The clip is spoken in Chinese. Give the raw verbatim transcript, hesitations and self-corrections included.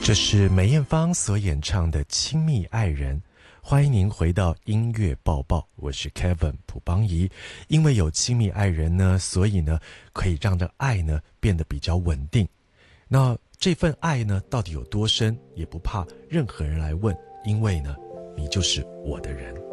这是梅艳芳所演唱的《亲密爱人》。欢迎您回到音乐报报，我是 Kevin 卜邦仪。因为有亲密爱人呢，所以呢可以让这爱呢变得比较稳定。那这份爱呢到底有多深，也不怕任何人来问，因为呢你就是我的人。